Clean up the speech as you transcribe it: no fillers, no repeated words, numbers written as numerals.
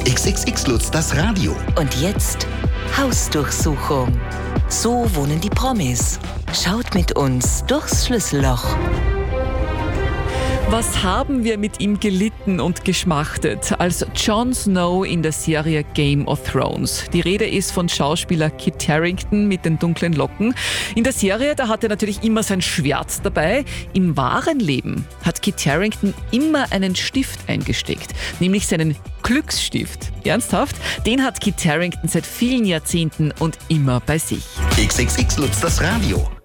XXX Lutz, das Radio. Und jetzt Hausdurchsuchung. So wohnen die Promis. Schaut mit uns durchs Schlüsselloch. Was haben wir mit ihm gelitten und geschmachtet als Jon Snow in der Serie Game of Thrones? Die Rede ist von Schauspieler Kit Harington mit den dunklen Locken. In der Serie, da hat er natürlich immer sein Schwert dabei. Im wahren Leben hat Kit Harington immer einen Stift eingesteckt, nämlich seinen Glücksstift. Ernsthaft? Den hat Kit Harington seit vielen Jahrzehnten und immer bei sich. XXX Lutz, das Radio.